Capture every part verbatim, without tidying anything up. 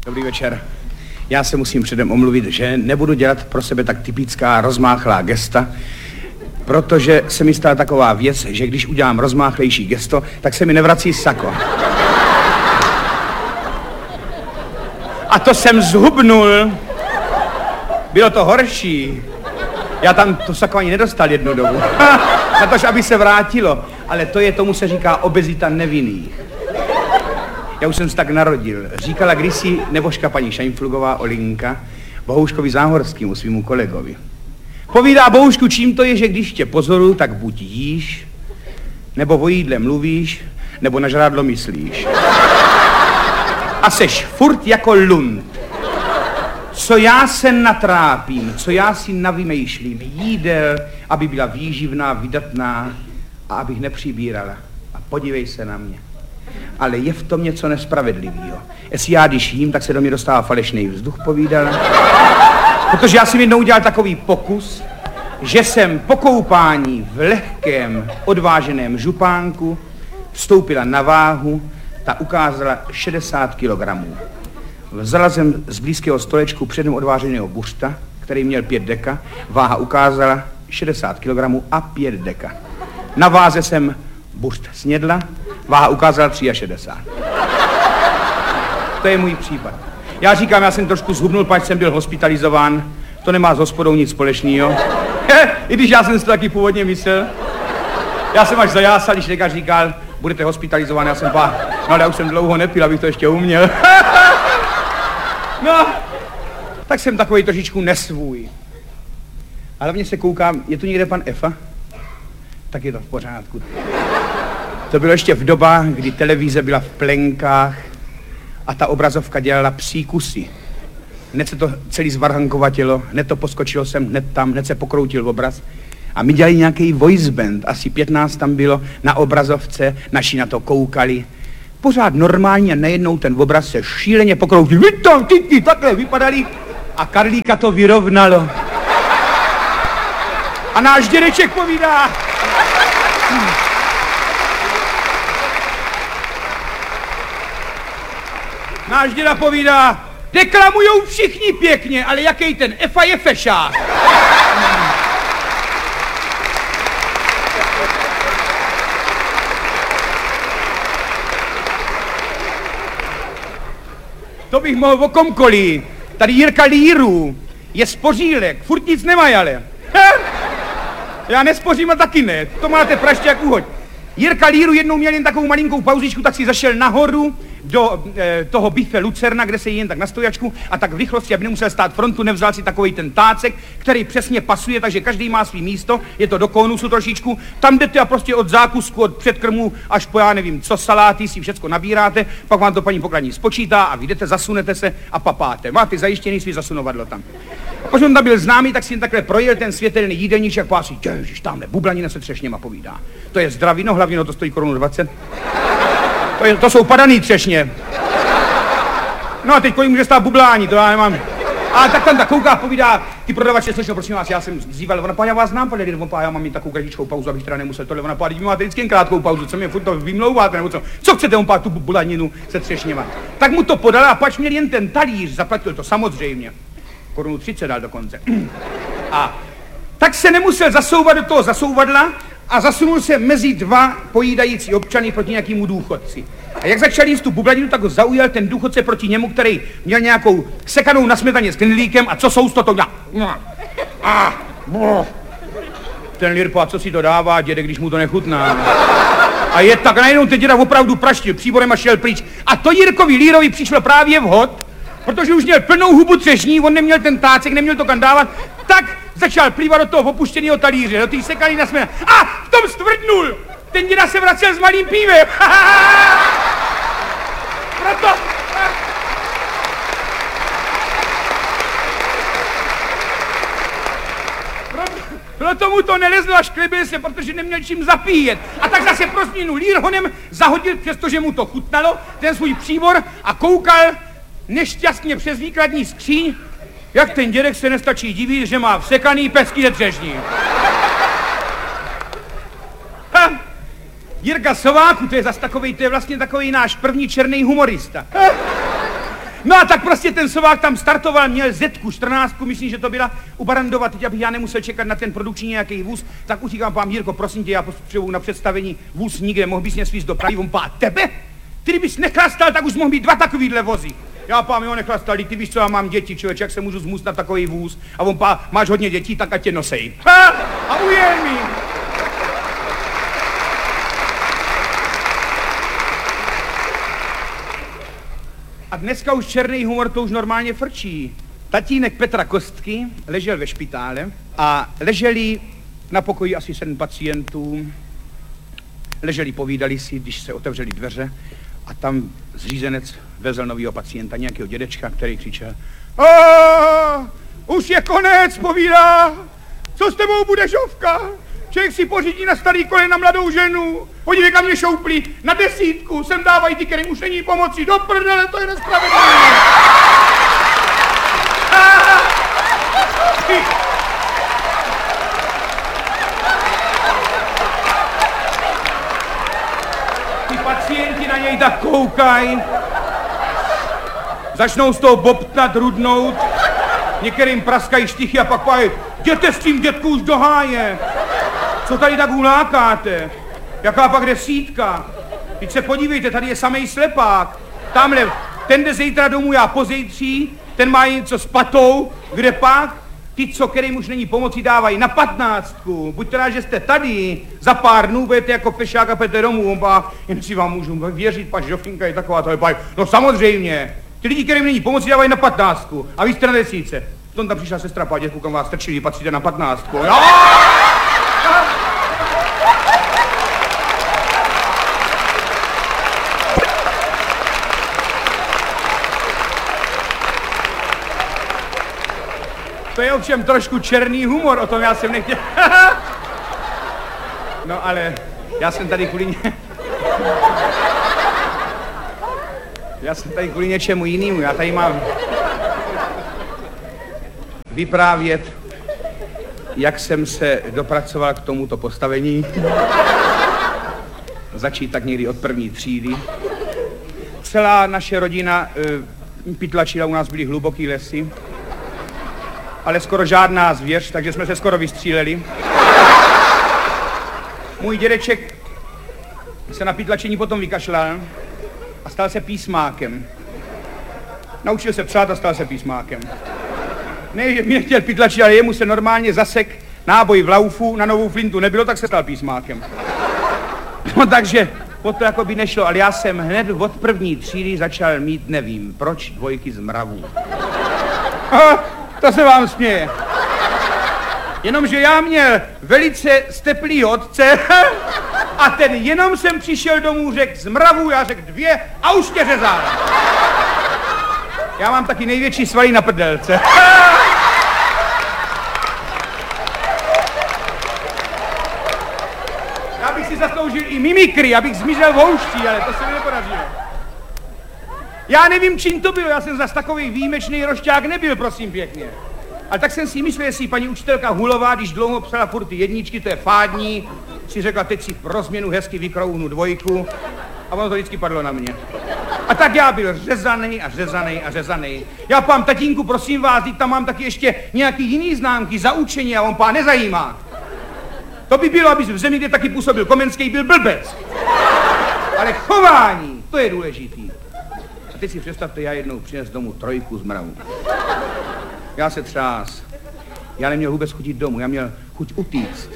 Dobrý večer. Já se musím předem omluvit, že nebudu dělat pro sebe tak typická rozmáchlá gesta, protože se mi stala taková věc, že když udělám rozmáchlejší gesto, tak se mi nevrací sako. A to jsem zhubnul. Bylo to horší. Já tam to sako ani nedostal jednu dobu. Na tož, aby se vrátilo. Ale to je, tomu se říká obezita nevinných. Já už jsem se tak narodil. Říkala kdysi nebožka paní Šajnflugová Olinka Bohouškovi Záhorskému, svýmu kolegovi. Povídá: Bohoušku, čím to je, že když tě pozoruju, tak buď jíš, nebo o jídle mluvíš, nebo na žrádlo myslíš. A seš furt jako lund. Co já se natrápím, co já si navymýšlím jídel, aby byla výživná, vydatná a abych nepřibírala. A podívej se na mě. Ale je v tom něco nespravedlivého. Jestli já, když jím, tak se do mě dostává falešný vzduch, povídala. Protože já jsem jednou udělal takový pokus, že jsem po koupání v lehkém, odváženém župánku vstoupila na váhu, ta ukázala šedesát kilogramů. Vzala jsem z blízkého stolečku předem odváženého buřta, který měl pět deka, váha ukázala šedesát kilogramů a pět deka. Na váze jsem buřt snědla, váha ukázala šedesát tři. To je můj případ. Já říkám, já jsem trošku zhubnul, pač jsem byl hospitalizován, to nemá s hospodou nic společného. I když já jsem si to taky původně myslel. Já jsem až zajásal, když lékař říkal, budete hospitalizován, já jsem pá, no ale já už jsem dlouho nepil, abych to ještě uměl. No, tak jsem takový trošičku nesvůj. A hlavně se koukám, je tu někde pan Efa? Tak je to v pořádku. To bylo ještě v dobách, kdy televize byla v plenkách a ta obrazovka dělala psí kusy. Hned se to celý zvarhankovatilo, hned to poskočilo sem, hned tam, hned se pokroutil obraz. A my dělali nějaký voice band, asi pětnáct tam bylo na obrazovce, naši na to koukali. Pořád normálně, najednou ten obraz se šíleně pokroutil. Vy tam, ty, ty, takhle vypadali a Karlíka to vyrovnalo. A náš dědeček povídá. Hmm. Náš děda povídá, deklamujou všichni pěkně, ale jaký ten Efa je fešák. To bych mohl o komkoliv. Tady Jirka Líru je spořílek, furt nic nemají, ale. Ha? Já nespořím a taky ne, to máte praště jak uhoď. Jirka Líru jednou měl jen takovou malinkou pauzičku, tak si zašel nahoru do e, toho bife Lucerna, kde se jen tak na stojačku a tak v rychlosti, aby nemusel stát frontu, nevzal si takovej ten tácek, který přesně pasuje, takže každý má svý místo, je to do konusu trošičku, tam jdete a prostě od zákusku, od předkrmu až po já nevím co saláty si všecko nabíráte, pak vám to paní pokladní spočítá a vy jdete, zasunete se a papáte. Máte zajištěný svý zasunovadlo tam. A když on tam byl známý, tak si jen takhle projel ten světelný jídelníček, pásí, ježiš, tamhle bublanina se třešněma povídá. To je zdravý, no hlavně no to stojí korunu dvacet. To, je, to jsou padaný třešně. No a teď kolik může stát bublání, to já nemám. A tak tam tak kouká, povídá, ty prodavače, slečno, prosím vás, já jsem zýval, ona pá, já vás znám, pane, pá, já mám mít takovou kratičkou pauzu, abych teda nemusel tohle, ona pá, teď máte vždycky jen krátkou pauzu, co mě furt to vymlouváte, nebo co, co chcete, on pá, tu bulaninu se třešněma. Tak mu to podala a pač měl jen ten talíř, zaplatil to samozřejmě. Korunu třicet dal dokonce. A tak se nemusel zasouvat do toho zasouvadla a zasunul se mezi dva pojídající občany proti nějakému důchodci. A jak začal jíst tu bublaninu, tak ho zaujal ten důchodce proti němu, který měl nějakou sekanou na smetaně s knedlíkem a co jsou z toho? A ten Lirpo, a co si to dává, dědek, když mu to nechutná? A je tak, najednou ten děda opravdu praštil příborem a šel pryč. A to Jirkovi Lírovi přišlo právě vhod, protože už měl plnou hubu třešní, on neměl ten tácek, neměl to kam dávat, tak začal plývat do toho opuštěného talíře, do té sekaný na směna. A v tom stvrdnul! Ten děda se vracel s malým pívem. Proto... Proto... Proto mu to nelezlo a šklebil se, protože neměl čím zapíjet. A tak zase pro změnu Lírhonem zahodil, přestože mu to chutnalo, ten svůj příbor a koukal nešťastně přes výkladní skříň, jak ten dědek se nestačí divit, že má vsekaný pesky ze třešní. Ha! Jirka Sováku, to je zas takovej, to je vlastně takovej náš první černý humorista. Ha! No a tak prostě ten sovák tam startoval, měl zetku, čtrnáctku, myslím, že to byla u Barandova, teď abych já nemusel čekat na ten produkční nějaký vůz, tak už říkám, pán Jirko, prosím tě, já potřebuji na představení vůz nikde, mohl bys mě svízt do Prahy, on pá, tebe? Ty kdybys nechlastal, tak už mohl být dva takovýhle vozy. Já pán, jo, nechlastal, ty víš co, já mám děti, člověč, jak se můžu zmůst na takový vůz? A on pá, máš hodně dětí, tak ať tě nosej. Ha! A ujel mi. A dneska už černý humor to už normálně frčí. Tatínek Petra Kostky ležel ve špitále a leželi na pokoji asi sedm pacientů. Leželi, povídali si, když se otevřeli dveře a tam zřízenec vezl novýho pacienta, nějakého dědečka, který křičel: "A, už je konec, povídá, co s tebou bude, žovka? Člověk si pořídí na starý kolena mladou ženu, podívej, kam mě šouplí, na desítku, sem dávají ty, kterým už není pomoci, do prdele, to je nespravedlivé." Ty pacienti na něj tak koukají, začnou z toho bobtnat, rudnout, některým praskají štichy a pak pají: "Jděte s tím, dětku, už do háje. Co tady tak hulákáte? Jaká pak desítka? Teď se podívejte, tady je samej slepák. Tamhle, ten jde zítra domů, já pozejtří, ten má něco s patou, kde pak? Ty, co kterým už není pomoci, dávají na patnáctku. Buďte rád, že jste tady, za pár dnů budete jako pešák a půjdete domů." On pá, jen si vám můžu věřit, pač Žofinka je taková, to je pá, no samozřejmě. Ty lidi, kterým není pomoci, dávají na patnáctku a vy jste na desítce. V tom tam přišla sestra, pá, dětku, kam vás strčili, patříte na patnáctku. Jo! To je ovšem trošku černý humor, o tom já jsem nechtěl. No ale já jsem tady kvůli ně... Já jsem tady kvůli něčemu jinému, já tady mám vyprávět, jak jsem se dopracoval k tomuto postavení. Začít tak někdy od první třídy. Celá naše rodina e, pytlačila, u nás byly hluboký lesy, ale skoro žádná zvěř, takže jsme se skoro vystříleli. Můj dědeček se na pytlačení potom vykašlal a stal se písmákem. Naučil se psát a stal se písmákem. Ne, že mě chtěl pytlačit, ale jemu se normálně zasek náboj v laufu, na novou flintu nebylo, tak se stal písmákem. No takže o to jako by nešlo, ale já jsem hned od první třídy začal mít, nevím proč, dvojky z mravů. Aha, to se vám směje. Jenomže já měl velice steplý otce a ten jenom jsem přišel domů, řekl z mravů, já řekl dvě a už tě řezal. Já mám taky největší svaly na prdelce. Já bych si zasloužil i mimikry, abych zmizel vouští, ale to se mi nepodařilo. Já nevím, čím to bylo, já jsem zas takový výjimečný rošťák nebyl, prosím pěkně. Ale tak jsem si myslel, jestli paní učitelka Hulová, když dlouho psala furt ty jedničky, to je fádní, si řekla, teď si pro změnu hezky vykrouhnu dvojku a ono to vždycky padlo na mě. A tak já byl řezanej a řezanej a řezanej. Já pám, tatínku, prosím vás, teď tam mám taky ještě nějaký jiný známky za učení a on pán nezajímá. To by bylo, aby v zemi, kde taky působil Komenský, byl blbec. Ale chování, to je důležitý. A teď si představte, já jednou přines domů trojku z mravů. Já se třás. Já neměl vůbec chutit domů, já měl chuť utíct.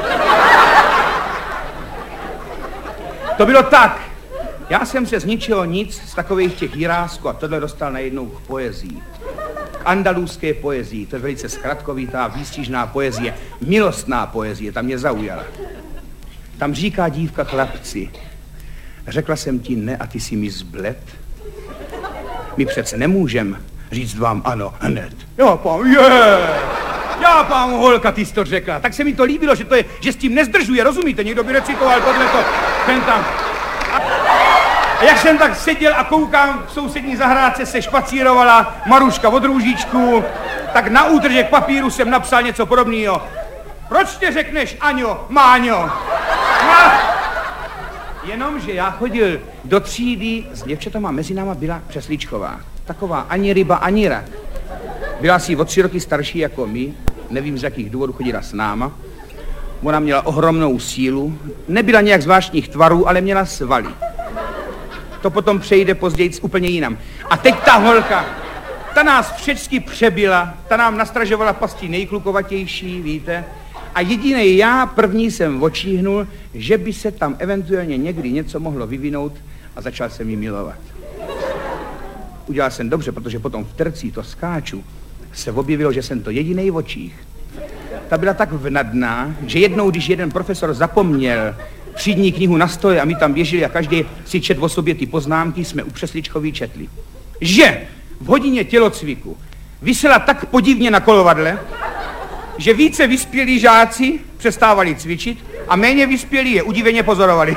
To bylo tak. Já jsem se z ničeho nic, z takových těch jirásků a tohle dostal najednou k poezii. K andalůzské poezii, to je velice zkratkovitá, výstižná poezie, milostná poezie, ta mě zaujala. Tam říká dívka chlapci: "Řekla jsem ti ne a ty si mi zbled. My přece nemůžem říct vám ano hned." Jo, pán, je. Já, pán, holka, ty jsi to řekla. Tak se mi to líbilo, že to je, že s tím nezdržuje, rozumíte? Někdo by recitoval tohleto, ten tam. A, a jak jsem tak seděl a koukám, v sousední zahrádce se špacírovala Maruška od Růžičku, tak na útržek papíru jsem napsal něco podobného. Proč tě řekneš Aňo, Máňo? No. Jenomže já chodil do třídy s děvčatama, mezi náma byla Přesličková. taková ani ryba, ani rak. Byla asi o tři roky starší jako my, nevím z jakých důvodů chodila s náma. Ona měla ohromnou sílu, nebyla nějak zvláštních tvarů, ale měla svaly. To potom přejde později úplně jinam. A teď ta holka, ta nás všecky přebila, ta nám nastražovala pasti nejklukovatější, víte. A jedinej já první jsem očíhnul, že by se tam eventuálně někdy něco mohlo vyvinout a začal jsem ji milovat. Udělal jsem dobře, protože potom v tercí to skáču se objevilo, že jsem to jedinej v očích. Ta byla tak vnadná, že jednou, když jeden profesor zapomněl třídní knihu na stole a my tam běželi a každý si čet o sobě ty poznámky, jsme u Přesličkový četli. Že v hodině tělocviku visela tak podivně na kolovadle, že více vyspělí žáci přestávali cvičit a méně vyspělí je udiveně pozorovali.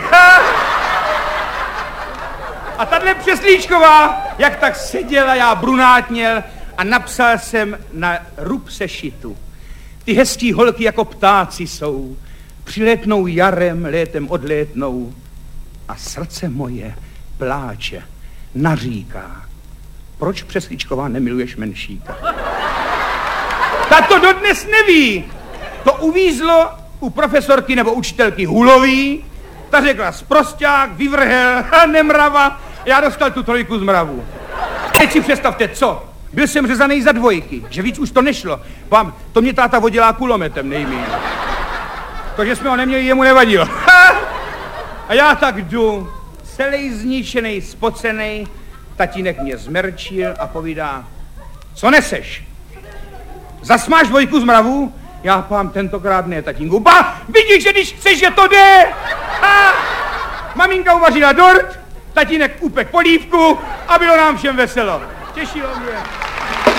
A tahle Přeslíčková, jak tak seděla, já brunátněl a napsal jsem na rub sešitu. Ty hezký holky jako ptáci jsou, přilétnou jarem, létem odlétnou a srdce moje pláče, naříká. Proč Přeslíčková nemiluješ Menšíka? Ta to dodnes neví. To uvízlo u profesorky nebo učitelky Hulový. Ta řekla sprosťák, vyvrhel, nemrava. Já dostal tu trojku z mravu. Teď si představte, co? Byl jsem řezaný za dvojky, že víc už to nešlo. Pám, to mě táta vodila kulometem nejmíň. To, že jsme ho neměli, jemu nevadilo. A já tak jdu, celý zničený, spocený. Tatínek mě zmerčil a povídá, co neseš? Zasmáš dvojku z mravu? Já pám, tentokrát ne, tatínku. Ba, vidíš, že když chceš, že to jde? Ha! Maminka uvařila dort, tatínek upek polívku a bylo nám všem veselo. Těšilo mě.